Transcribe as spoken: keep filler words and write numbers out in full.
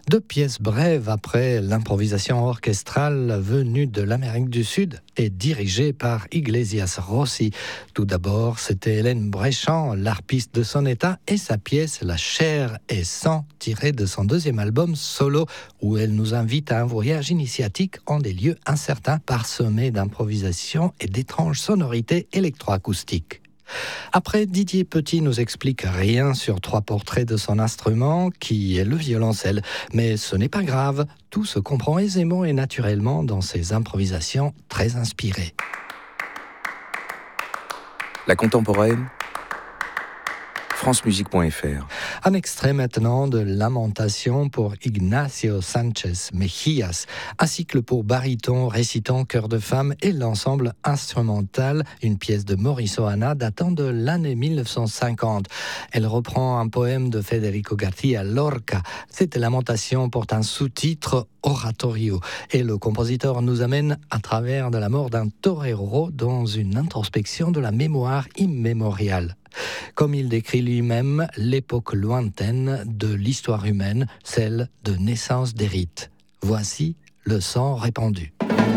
Deux pièces brèves après l'improvisation orchestrale venue de l'Amérique du Sud et dirigée par Iglesias Rossi. Tout d'abord, c'était Hélène Bréchamp, l'harpiste de son état, et sa pièce La chair et sang, tirée de son deuxième album solo, où elle nous invite à un voyage initiatique en des lieux incertains, parsemés d'improvisation et d'étranges sonorités électroacoustiques. Après, Didier Petit nous explique rien sur trois portraits de son instrument, qui est le violoncelle. Mais ce n'est pas grave, tout se comprend aisément et naturellement dans ses improvisations très inspirées. La contemporaine, france musique point f r. Un extrait maintenant de Lamentation pour Ignacio Sánchez Mejías, un cycle pour baryton, récitant, chœur de femme et l'ensemble instrumental, une pièce de Maurice Ohana datant de l'année mille neuf cent cinquante. Elle reprend un poème de Federico García Lorca. Cette Lamentation porte un sous-titre Oratorio et le compositeur nous amène à travers de la mort d'un torero dans une introspection de la mémoire immémoriale. Comme il décrit lui-même l'époque lointaine de l'histoire humaine, celle de naissance des rites. Voici le sang répandu.